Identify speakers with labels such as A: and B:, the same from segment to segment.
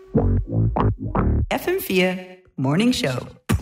A: FM4 Morning Show.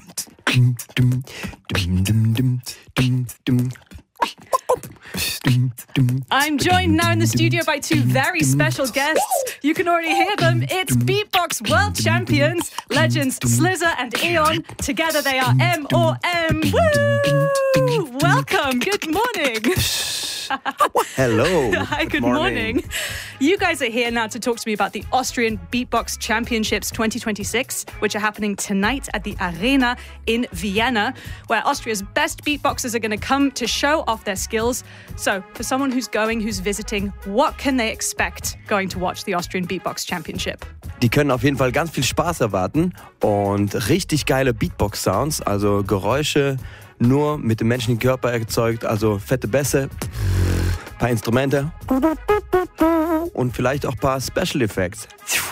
B: I'm joined now in the studio by two very special guests. You can already hear them. It's Beatbox World Champions, legends Slizzer and Eon. Together they are M.O.M. Woo! Welcome. Good morning.
C: Hello.
B: Hi, good morning. You guys are here now to talk to me about the Austrian Beatbox Championships 2026, which are happening tonight at the Arena in Vienna, where Austria's best beatboxers are going to come to show off their skills. So, for someone who's visiting, what can they expect going to watch the Austrian Beatbox Championship?
C: Die können auf jeden Fall ganz viel Spaß erwarten und richtig geile Beatbox-Sounds, also Geräusche nur mit dem menschlichen Körper erzeugt, also fette Bässe, paar Instrumente und vielleicht auch ein paar Special Effects.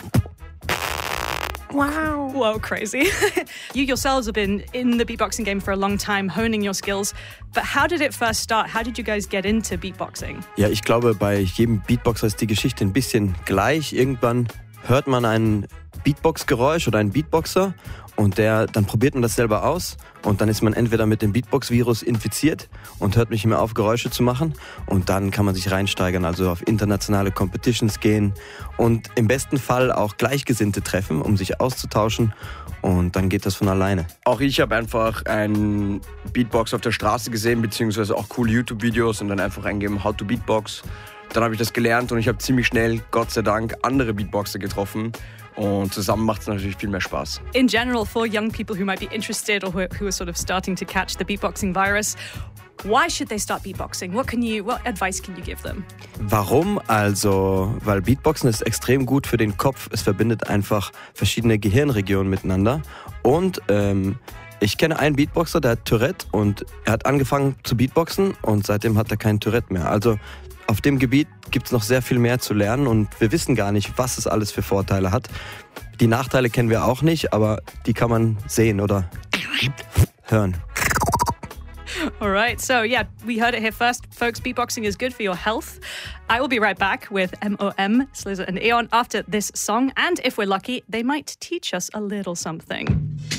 B: Wow. Whoa, crazy. You yourselves have been in the beatboxing game for a long time, honing your skills. But how did it first start? How did you guys get into beatboxing?
C: Ja, ich glaube, bei jedem Beatboxer ist die Geschichte ein bisschen gleich. Irgendwann hört man ein Beatbox-Geräusch oder einen Beatboxer und dann probiert man das selber aus und dann ist man entweder mit dem Beatbox-Virus infiziert und hört nicht mehr auf, Geräusche zu machen und dann kann man sich reinsteigern, also auf internationale Competitions gehen und im besten Fall auch Gleichgesinnte treffen, um sich auszutauschen und dann geht das von alleine.
D: Auch ich habe einfach einen Beatbox auf der Straße gesehen, beziehungsweise auch coole YouTube-Videos und dann einfach eingegeben, how to Beatbox. Dann habe ich das gelernt und ich habe ziemlich schnell, Gott sei Dank, andere Beatboxer getroffen. Und zusammen macht es natürlich viel mehr Spaß.
B: In general, for young people who might be interested or who are sort of starting to catch the beatboxing virus, why should they start beatboxing? What advice can you give them?
C: Warum? Also, weil Beatboxen ist extrem gut für den Kopf. Es verbindet einfach verschiedene Gehirnregionen miteinander. Und ich kenne einen Beatboxer, der hat Tourette und er hat angefangen zu Beatboxen und seitdem hat er kein Tourette mehr. Also auf dem Gebiet gibt es noch sehr viel mehr zu lernen und wir wissen gar nicht, was es alles für Vorteile hat. Die Nachteile kennen wir auch nicht, aber die kann man sehen oder hören.
B: All right, so yeah, we heard it here first. Folks, beatboxing is good for your health. I will be right back with M.O.M., Slizzer and Eon after this song. And if we're lucky, they might teach us a little something.